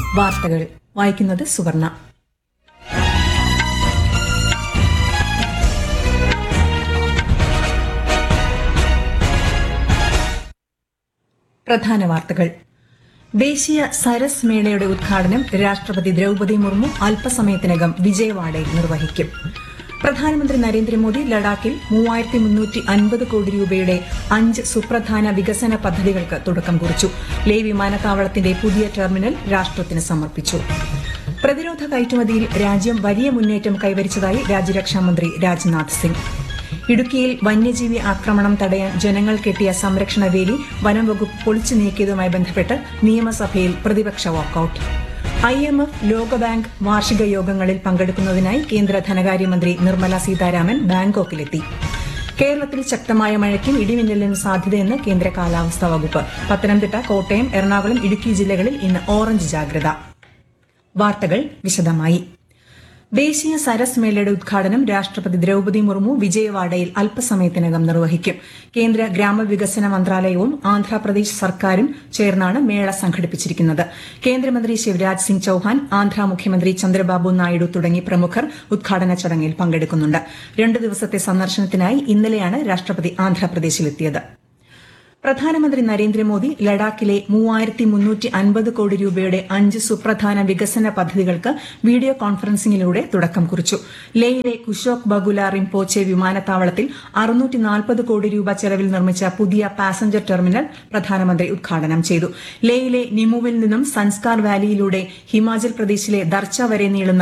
വാർത്തകൾ വായിക്കുന്നത് സുവർണ. പ്രധാന വാർത്തകൾ. ദേശീയ സരസ് മേളയുടെ ഉദ്ഘാടനം രാഷ്ട്രപതി ദ്രൌപദി മുർമു അല്പസമയത്തിനകം വിജയവാഡയിൽ നിർവഹിക്കും. പ്രധാനമന്ത്രി നരേന്ദ്രമോദി ലഡാക്കിൽ 3350 കോടി രൂപയുടെ 5 സുപ്രധാന വികസന പദ്ധതികൾക്ക് തുടക്കം കുറിച്ചു. ലേ വിമാനത്താവളത്തിന്റെ പുതിയ ടെർമിനൽ രാഷ്ട്രത്തിന് സമർപ്പിച്ചു. പ്രതിരോധ കയറ്റുമതിയിൽ രാജ്യം വലിയ മുന്നേറ്റം കൈവരിച്ചതായി രാജ്യരക്ഷാമന്ത്രി രാജ്നാഥ് സിംഗ്. ഇടുക്കിയിൽ വന്യജീവി ആക്രമണം തടയാൻ ജനങ്ങൾ കെട്ടിയ സംരക്ഷണ വേലി വനം വകുപ്പ് പൊളിച്ചു നീക്കിയതുമായി ബന്ധപ്പെട്ട് നിയമസഭയിൽ പ്രതിപക്ഷ വാക്കൌട്ട്. IMF, ലോകബാങ്ക് വാർഷിക യോഗങ്ങളിൽ പങ്കെടുക്കുന്നതിനായി കേന്ദ്ര ധനകാര്യമന്ത്രി നിർമ്മല സീതാരാമൻ ബാങ്കോക്കിലെത്തി. കേരളത്തിൽ ശക്തമായ മഴയ്ക്കും ഇടിമിന്നലിനും സാധ്യതയെന്ന് കേന്ദ്ര കാലാവസ്ഥാ വകുപ്പ്. പത്തനംതിട്ട, കോട്ടയം, എറണാകുളം, ഇടുക്കി ജില്ലകളിൽ ഇന്ന് ഓറഞ്ച് ജാഗ്രത. വാർത്തകൾ വിശദമായി. ദേശീയ സരസ് മേളയുടെ ഉദ്ഘാടനം രാഷ്ട്രപതി ദ്രൌപദി മുർമു വിജയവാഡയിൽ അല്പസമയത്തിനകം നിർവഹിക്കും. കേന്ദ്ര ഗ്രാമവികസന മന്ത്രാലയവും ആന്ധ്രാപ്രദേശ് സർക്കാരും ചേർന്നാണ് മേള സംഘടിപ്പിച്ചിരിക്കുന്നത്. കേന്ദ്രമന്ത്രി ശിവരാജ് സിംഗ് ചൌഹാൻ, ആന്ധ്ര മുഖ്യമന്ത്രി ചന്ദ്രബാബു നായിഡു തുടങ്ങി പ്രമുഖർ ഉദ്ഘാടന ചടങ്ങിൽ പങ്കെടുക്കുന്നുണ്ട്. 2 ദിവസത്തെ സന്ദർശനത്തിനായി ഇന്നലെയാണ് രാഷ്ട്രപതി ആന്ധ്രാപ്രദേശിലെത്തിയത്. പ്രധാനമന്ത്രി നരേന്ദ്രമോദി ലഡാക്കിലെ 3350 കോടി രൂപയുടെ 5 സുപ്രധാന വികസന പദ്ധതികൾക്ക് വീഡിയോ കോൺഫറൻസിംഗിലൂടെ തുടക്കം കുറിച്ചു. ലേയിലെ കുശോക് ബഗുല റിംപോച്ചെ വിമാനത്താവളത്തിൽ 640 കോടി രൂപ ചെലവിൽ നിർമ്മിച്ച പുതിയ പാസഞ്ചർ ടെർമിനൽ പ്രധാനമന്ത്രി ഉദ്ഘാടനം ചെയ്തു. ലേയിലെ നിമുവിൽ നിന്നും സൻസ്കാർ വാലിയിലൂടെ ഹിമാചൽ പ്രദേശിലെ ദർച്ച വരെ നീളുന്ന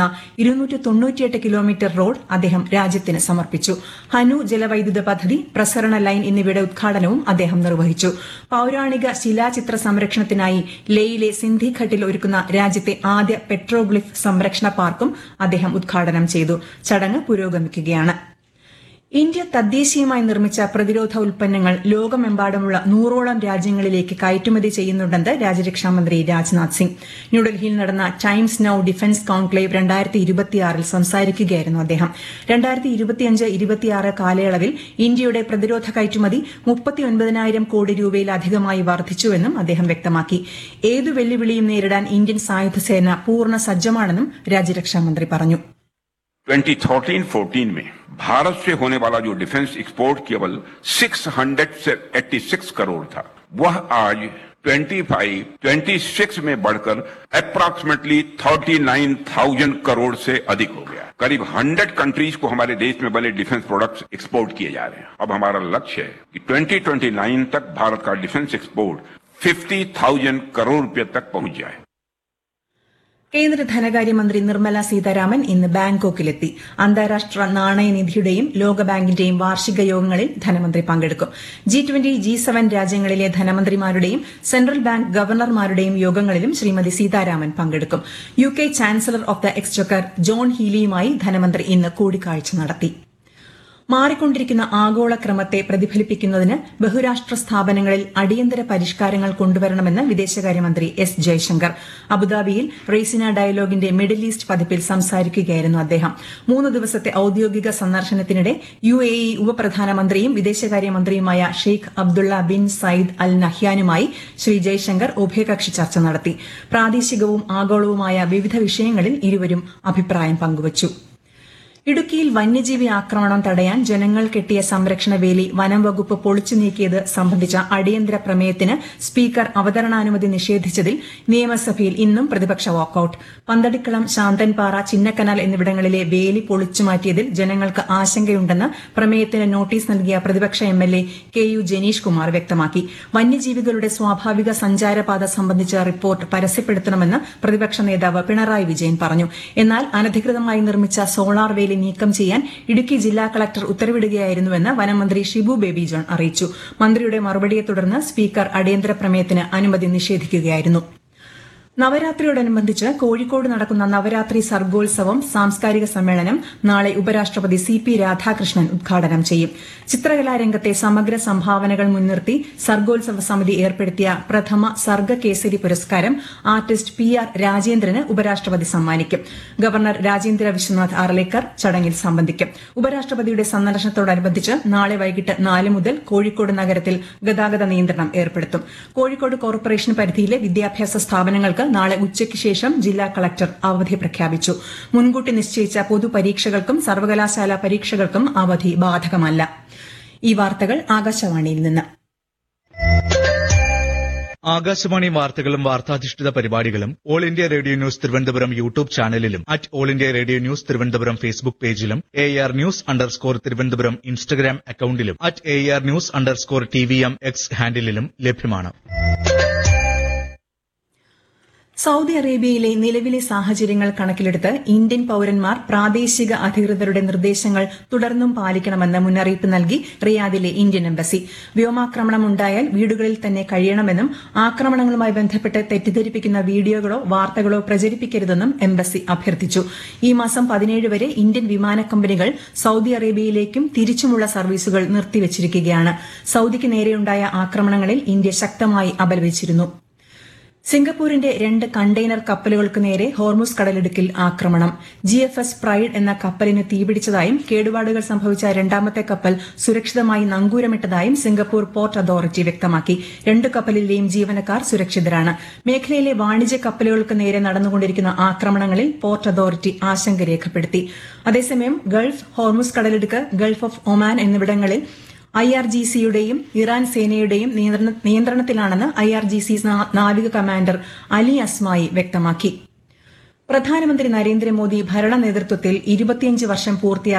298 കിലോമീറ്റർ റോഡ് അദ്ദേഹം രാജ്യത്തിന് സമർപ്പിച്ചു. ഹനു ജലവൈദ്യുത പദ്ധതി, പ്രസരണ ലൈൻ എന്നിവയുടെ ഉദ്ഘാടനവും അദ്ദേഹം നിർവഹിച്ചു. പൌരാണിക ശിലാചിത്ര സംരക്ഷണത്തിനായി ലേയിലെ സിന്ധി ഘട്ടിൽ ഒരുക്കുന്ന രാജ്യത്തെ ആദ്യ പെട്രോഗ്ലിഫ് സംരക്ഷണ പാർക്കും അദ്ദേഹം ഉദ്ഘാടനം ചെയ്തു. ചടങ്ങ് പുരോഗമിക്കുകയാണ്. ഇന്ത്യ തദ്ദേശീയമായി നിർമ്മിച്ച പ്രതിരോധ ഉൽപ്പന്നങ്ങൾ ലോകമെമ്പാടുമുള്ള 100ഓളം രാജ്യങ്ങളിലേക്ക് കയറ്റുമതി ചെയ്യുന്നുണ്ടെന്ന് രാജ്യരക്ഷാമന്ത്രി രാജ്നാഥ് സിംഗ്. ന്യൂഡൽഹിയിൽ നടന്ന ടൈംസ് നൌ ഡിഫൻസ് കോൺക്ലേവ് 2026 സംസാരിക്കുകയായിരുന്നു അദ്ദേഹം. 2025-26 കാലയളവിൽ ഇന്ത്യയുടെ പ്രതിരോധ കയറ്റുമതി 39,000 കോടി രൂപയിലധികമായി വർദ്ധിച്ചുവെന്നും അദ്ദേഹം വ്യക്തമാക്കി. ഏതു വെല്ലുവിളിയും നേരിടാൻ ഇന്ത്യൻ സായുധസേന പൂർണ്ണ സജ്ജമാണെന്നും രാജ്യരക്ഷാമന്ത്രി പറഞ്ഞു. 2013-14 में भारत से होने वाला जो डिफेंस एक्सपोर्ट केवल 686 करोड़ था, वह आज 25-26 में बढ़कर अप्रॉक्सीमेटली 39,000 करोड़ से अधिक हो गया. करीब 100 कंट्रीज को हमारे देश में बने डिफेंस प्रोडक्ट्स एक्सपोर्ट किए जा रहे हैं. अब हमारा लक्ष्य है कि 2029 तक भारत का डिफेंस एक्सपोर्ट 50,000 करोड़ रुपए तक पहुंच जाए. കേന്ദ്ര ധനകാര്യമന്ത്രി നിർമ്മല സീതാരാമൻ ഇന്ന് ബാങ്കോക്കിലെത്തി. അന്താരാഷ്ട്ര നാണയനിധിയുടെയും ലോകബാങ്കിന്റെയും വാർഷിക യോഗങ്ങളിൽ ധനമന്ത്രി പങ്കെടുക്കും. G20, G7 രാജ്യങ്ങളിലെ ധനമന്ത്രിമാരുടെയും സെൻട്രൽ ബാങ്ക് ഗവർണർമാരുടെയും യോഗങ്ങളിലും ശ്രീമതി സീതാരാമൻ പങ്കെടുക്കും. UK chancellor of the Exchequer John ഹീലിയുമായി ധനമന്ത്രി ഇന്ന് കൂടിക്കാഴ്ച നടത്തി. മാറിക്കൊണ്ടിരിക്കുന്ന ആഗോളക്രമത്തെ പ്രതിഫലിപ്പിക്കുന്നതിന് ബഹുരാഷ്ട്ര സ്ഥാപനങ്ങളിൽ അടിയന്തര പരിഷ്കാരങ്ങൾ കൊണ്ടുവരണമെന്ന് വിദേശകാര്യമന്ത്രി എസ് ജയശങ്കർ. അബുദാബിയിൽ റെയ്സിന ഡയലോഗിന്റെ മിഡിൽ ഈസ്റ്റ് പതിപ്പിൽ സംസാരിക്കുകയായിരുന്നു അദ്ദേഹം. 3 ദിവസത്തെ ഔദ്യോഗിക സന്ദർശനത്തിനിടെ UAE ഉപപ്രധാനമന്ത്രിയും വിദേശകാര്യമന്ത്രിയുമായ Sheikh Abdullah bin Sayyid അൽ നഹ്യാനുമായി ശ്രീ ജയശങ്കർ ഉഭയകക്ഷി ചർച്ച നടത്തി. പ്രാദേശികവും ആഗോളവുമായ വിവിധ വിഷയങ്ങളിൽ ഇരുവരും അഭിപ്രായം പങ്കുവച്ചു. ഇടുക്കിയിൽ വന്യജീവി ആക്രമണം തടയാൻ ജനങ്ങൾ കെട്ടിയ സംരക്ഷണ വേലി വനം വകുപ്പ് പൊളിച്ചു നീക്കിയത് സംബന്ധിച്ച അടിയന്തര പ്രമേയത്തിന് സ്പീക്കർ അവതരണാനുമതി നിഷേധിച്ചതിൽ നിയമസഭയിൽ ഇന്നും പ്രതിപക്ഷ വാക്കൌട്ട്. പന്തടിക്കളം, ശാന്തൻപാറ, ചിന്നക്കനാൽ എന്നിവിടങ്ങളിലെ വേലി പൊളിച്ചു മാറ്റിയതിൽ ജനങ്ങൾക്ക് ആശങ്കയുണ്ടെന്ന് പ്രമേയത്തിന് നോട്ടീസ് നൽകിയ പ്രതിപക്ഷ MLA KU ജനീഷ് കുമാർ വ്യക്തമാക്കി. വന്യജീവികളുടെ സ്വാഭാവിക സഞ്ചാരപാത സംബന്ധിച്ച റിപ്പോർട്ട് പരസ്യപ്പെടുത്തണമെന്ന് പ്രതിപക്ഷ നേതാവ് പിണറായി വിജയൻ പറഞ്ഞു. എന്നാൽ അനധികൃതമായി നിർമ്മിച്ച സോളാർ വേലി നീക്കം ചെയ്യാൻ ഇടുക്കി ജില്ലാ കളക്ടർ ഉത്തരവിടുകയായിരുന്നുവെന്ന് വനമന്ത്രി ഷിബു ബേബി ജോൺ അറിയിച്ചു. മന്ത്രിയുടെ മറുപടിയെ തുടർന്ന് സ്പീക്കർ അടിയന്തര പ്രമേയത്തിന് അനുമതി നിഷേധിക്കുകയായിരുന്നു. നവരാത്രിയോടനുബന്ധിച്ച് കോഴിക്കോട് നടക്കുന്ന നവരാത്രി സർഗോത്സവം സാംസ്കാരിക സമ്മേളനം നാളെ ഉപരാഷ്ട്രപതി CP രാധാകൃഷ്ണൻ ഉദ്ഘാടനം ചെയ്യും. ചിത്രകലാരംഗത്തെ സമഗ്ര സംഭാവനകൾ മുൻനിർത്തി സർഗോത്സവ സമിതി ഏർപ്പെടുത്തിയ പ്രഥമ സർഗകേസരി പുരസ്കാരം ആർട്ടിസ്റ്റ് PR രാജേന്ദ്രന് ഉപരാഷ്ട്രപതി സമ്മാനിക്കും. ഗവർണർ രാജേന്ദ്ര വിശ്വനാഥ് ആർലേക്കർ ചടങ്ങിൽ സംബന്ധിക്കും. ഉപരാഷ്ട്രപതിയുടെ സന്ദർശനത്തോടനുബന്ധിച്ച് നാളെ വൈകിട്ട് 4 മുതൽ കോഴിക്കോട് നഗരത്തിൽ ഗതാഗത നിയന്ത്രണം ഏർപ്പെടുത്തും. കോഴിക്കോട് കോർപ്പറേഷൻ പരിധിയിലെ വിദ്യാഭ്യാസ സ്ഥാപനങ്ങൾക്ക് നാളെ ഉച്ചയ്ക്ക് ശേഷം ജില്ലാ കളക്ടർ അവധി പ്രഖ്യാപിച്ചു. മുൻകൂട്ടി നിശ്ചയിച്ച പൊതുപരീക്ഷകൾക്കും സർവകലാശാല പരീക്ഷകൾക്കും അവധി ബാധകമല്ല. ഈ വാർത്തകൾ ആകാശവാണിയിൽ നിന്ന്. ആകാശവാണി വാർത്തകളും വാർത്താധിഷ്ഠിത പരിപാടികളും all India radio news Thiruvananthapuram YouTube ചാനലിലും all India radio news Thiruvananthapuram Facebook പേജിലും AR News_ തിരുവനന്തപുരം ഇൻസ്റ്റഗ്രാം അക്കൌണ്ടിലും AR News_TVM X ഹാൻഡിലും ലഭ്യമാണ്. സൌദി അറേബ്യയിലെ നിലവിലെ സാഹചര്യങ്ങൾ കണക്കിലെടുത്ത് ഇന്ത്യൻ പൌരന്മാർ പ്രാദേശിക അധികൃതരുടെ നിർദ്ദേശങ്ങൾ തുടർന്നും പാലിക്കണമെന്ന് മുന്നറിയിപ്പ് നൽകി റിയാദിലെ ഇന്ത്യൻ എംബസി. വ്യോമാക്രമണം ഉണ്ടായാൽ വീടുകളിൽ തന്നെ കഴിയണമെന്നും ആക്രമണങ്ങളുമായി ബന്ധപ്പെട്ട് തെറ്റിദ്ധരിപ്പിക്കുന്ന വീഡിയോകളോ വാർത്തകളോ പ്രചരിപ്പിക്കരുതെന്നും എംബസി അഭ്യർത്ഥിച്ചു. ഈ മാസം 17 വരെ ഇന്ത്യൻ വിമാന കമ്പനികൾ സൌദി അറേബ്യയിലേക്കും തിരിച്ചുമുള്ള സർവീസുകൾ നിർത്തിവച്ചിരിക്കുകയാണ്. സൌദിക്ക് നേരെയുണ്ടായ ആക്രമണങ്ങളിൽ ഇന്ത്യ ശക്തമായി അപലപിച്ചിരുന്നു. സിംഗപ്പൂരിന്റെ 2 കണ്ടെയ്നർ കപ്പലുകൾക്ക് നേരെ ഹോർമുസ് കടലിടുക്കിൽ ആക്രമണം. GFS പ്രൈഡ് എന്ന കപ്പലിന് തീപിടിച്ചതായും കേടുപാടുകൾ സംഭവിച്ച രണ്ടാമത്തെ കപ്പൽ സുരക്ഷിതമായി നങ്കൂരമിട്ടതായും സിംഗപ്പൂർ പോർട്ട് അതോറിറ്റി വ്യക്തമാക്കി. 2 കപ്പലിലെയും ജീവനക്കാർ സുരക്ഷിതരാണ്. മേഖലയിലെ വാണിജ്യ കപ്പലുകൾക്ക് നേരെ നടന്നുകൊണ്ടിരിക്കുന്ന ആക്രമണങ്ങളിൽ പോർട്ട് അതോറിറ്റി ആശങ്ക രേഖപ്പെടുത്തി. അതേസമയം ഗൾഫ്, ഹോർമുസ് കടലിടുക്ക്, ഗൾഫ് ഓഫ് ഒമാൻ എന്നിവിടങ്ങളിൽ IRGC-യുടെയും ഇറാൻ സേനയുടെയും നിയന്ത്രണത്തിലാണെന്ന് IRGC നാവിക കമാൻഡർ അലി അസ്മായി വ്യക്തമാക്കി. പ്രധാനമന്ത്രി നരേന്ദ്രമോദി ഭരണ നേതൃത്വത്തിൽ 25 വർഷം പൂർത്തിയാക്കി